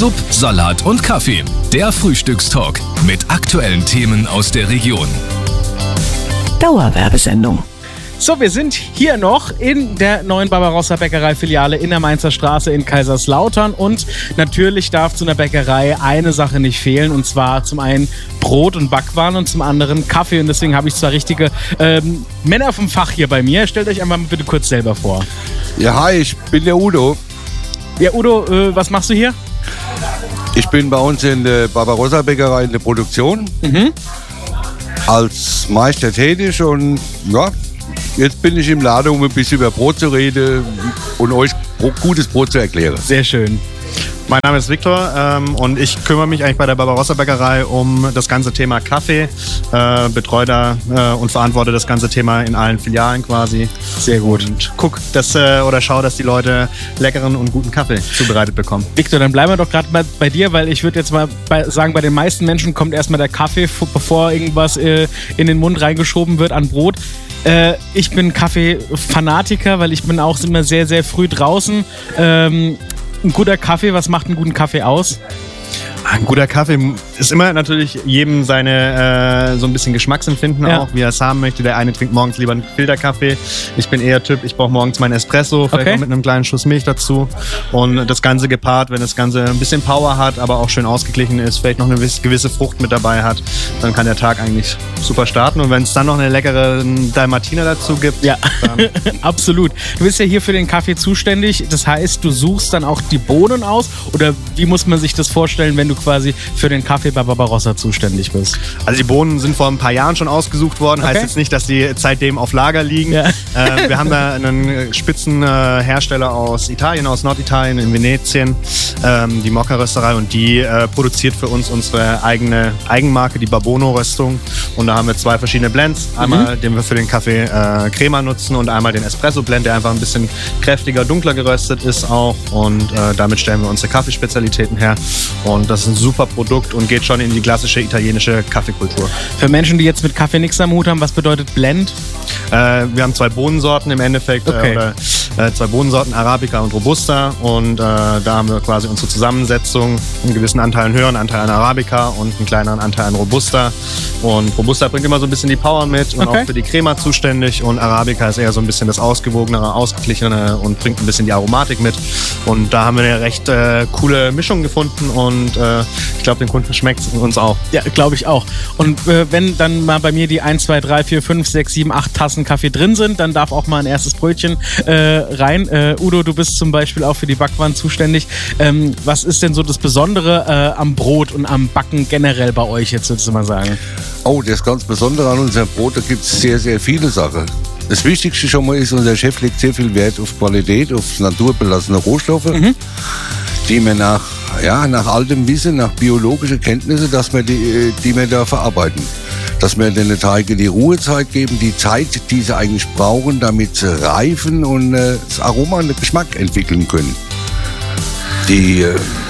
Sub, Salat und Kaffee. Der Frühstückstalk mit aktuellen Themen aus der Region. Dauerwerbesendung. So, wir sind hier noch in der neuen Barbarossa Bäckerei-Filiale in der Mainzer Straße in Kaiserslautern und natürlich darf zu einer Bäckerei eine Sache nicht fehlen, und zwar zum einen Brot und Backwaren und zum anderen Kaffee, und deswegen habe ich zwar richtige Männer vom Fach hier bei mir. Stellt euch einmal bitte kurz selber vor. Ja, hi, ich bin der Udo. Ja, Udo, was machst du hier? Ich bin bei uns in der Barbarossa Bäckerei in der Produktion als Meister tätig und ja, jetzt bin ich im Laden, um ein bisschen über Brot zu reden und euch gutes Brot zu erklären. Sehr schön. Mein Name ist Viktor und ich kümmere mich eigentlich bei der Barbarossa Bäckerei um das ganze Thema Kaffee, betreue da und verantworte das ganze Thema in allen Filialen quasi. Sehr gut. Und schau, dass die Leute leckeren und guten Kaffee zubereitet bekommen. Viktor, dann bleiben wir doch gerade mal bei dir, weil ich würde jetzt mal sagen, bei den meisten Menschen kommt erstmal der Kaffee, bevor irgendwas in den Mund reingeschoben wird an Brot. Ich bin Kaffee-Fanatiker, weil ich bin auch immer sehr, sehr früh draußen. Ein guter Kaffee, was macht einen guten Kaffee aus? Ein guter Kaffee ist immer natürlich jedem seine so ein bisschen Geschmacksempfinden auch, wie er es haben möchte. Der eine trinkt morgens lieber einen Filterkaffee. Ich bin eher Typ, ich brauche morgens meinen Espresso, vielleicht auch mit einem kleinen Schuss Milch dazu. Und das Ganze gepaart, wenn das Ganze ein bisschen Power hat, aber auch schön ausgeglichen ist, vielleicht noch eine gewisse Frucht mit dabei hat, dann kann der Tag eigentlich super starten. Und wenn es dann noch eine leckere Dalmatiner dazu gibt, dann absolut. Du bist ja hier für den Kaffee zuständig. Das heißt, du suchst dann auch die Bohnen aus? Oder wie muss man sich das vorstellen, wenn du quasi für den Kaffee bei Barbarossa zuständig bist? Also die Bohnen sind vor ein paar Jahren schon ausgesucht worden. Heißt jetzt nicht, dass die seitdem auf Lager liegen. Ja. Wir haben da einen Spitzenhersteller aus Italien, aus Norditalien, in Venetien, die Mokka-Rösterei, und die produziert für uns unsere eigene Eigenmarke, die Barbono-Röstung. Und da haben wir zwei verschiedene Blends. Einmal, den wir für den Kaffee Crema nutzen, und einmal den Espresso-Blend, der einfach ein bisschen kräftiger, dunkler geröstet ist auch. Und damit stellen wir unsere Kaffeespezialitäten her. Und das ist ein super Produkt und geht schon in die klassische italienische Kaffeekultur. Für Menschen, die jetzt mit Kaffee nichts am Hut haben, was bedeutet Blend? Wir haben zwei Bohnensorten im Endeffekt, zwei Bohnensorten, Arabica und Robusta, und da haben wir quasi unsere Zusammensetzung, einen gewissen Anteil an höheren Anteil an Arabica und einen kleineren Anteil an Robusta. Und Robusta bringt immer so ein bisschen die Power mit und auch für die Crema zuständig, und Arabica ist eher so ein bisschen das Ausgewogenere, Ausgeglichenere und bringt ein bisschen die Aromatik mit. Und da haben wir eine recht coole Mischung gefunden, und ich glaube, den Kunden schmeckt es uns auch. Ja, glaube ich auch. Und wenn dann mal bei mir die 1, 2, 3, 4, 5, 6, 7, 8 Tassen Kaffee drin sind, dann darf auch mal ein erstes Brötchen rein. Udo, du bist zum Beispiel auch für die Backwaren zuständig. Was ist denn so das Besondere am Brot und am Backen generell bei euch jetzt, würdest du mal sagen? Oh, das ganz Besondere an unserem Brot, da gibt es sehr, sehr viele Sachen. Das Wichtigste schon mal ist, unser Chef legt sehr viel Wert auf Qualität, auf naturbelassene Rohstoffe, die wir nach altem Wissen, nach biologischen Kenntnissen, dass wir die wir da verarbeiten. Dass wir den Teigen die Ruhezeit geben, die Zeit, die sie eigentlich brauchen, damit sie reifen und das Aroma und den Geschmack entwickeln können. Die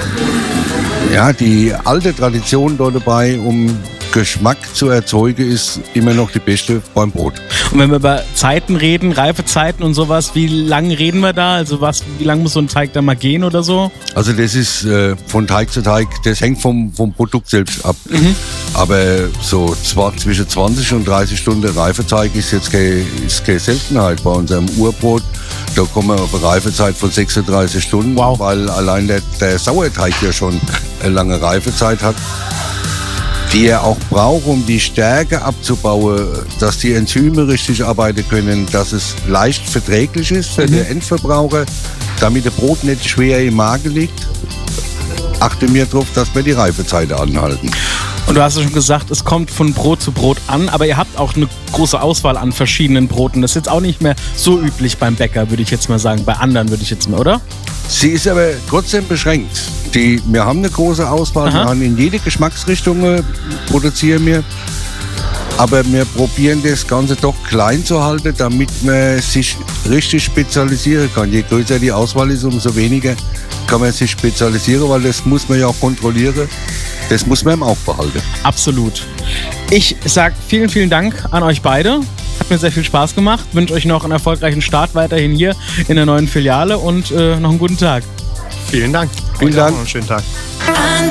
alte Tradition dort dabei, um Geschmack zu erzeugen, ist immer noch die beste beim Brot. Und wenn wir über Zeiten reden, Reifezeiten und sowas, wie lange reden wir da? Also wie lange muss so ein Teig da mal gehen oder so? Also das ist von Teig zu Teig, das hängt vom Produkt selbst ab. Aber so zwischen 20 und 30 Stunden Reifezeit ist jetzt keine Seltenheit bei unserem Urbrot. Da kommen wir auf eine Reifezeit von 36 Stunden, weil allein der Sauerteig ja schon eine lange Reifezeit hat, die er auch braucht, um die Stärke abzubauen, dass die Enzyme richtig arbeiten können, dass es leicht verträglich ist für den Endverbraucher, damit das Brot nicht schwer im Magen liegt. Achten wir darauf, dass wir die Reifezeit anhalten. Und du hast ja schon gesagt, es kommt von Brot zu Brot an, aber ihr habt auch eine große Auswahl an verschiedenen Broten. Das ist jetzt auch nicht mehr so üblich beim Bäcker, würde ich jetzt mal sagen. Bei anderen würde ich jetzt mal, oder? Sie ist aber trotzdem beschränkt. Wir haben eine große Auswahl, wir haben in jede Geschmacksrichtung produzieren wir. Aber wir probieren das Ganze doch klein zu halten, damit man sich richtig spezialisieren kann. Je größer die Auswahl ist, umso weniger kann man sich spezialisieren, weil das muss man ja auch kontrollieren. Das muss man im Auge behalten. Absolut. Ich sage vielen, vielen Dank an euch beide. Hat mir sehr viel Spaß gemacht. Wünsche euch noch einen erfolgreichen Start weiterhin hier in der neuen Filiale und noch einen guten Tag. Vielen Dank. Vielen Dank. Einen schönen Tag.